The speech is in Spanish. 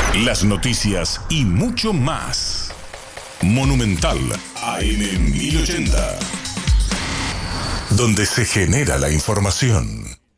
las noticias y mucho más. Monumental AM 1080, donde se genera la información.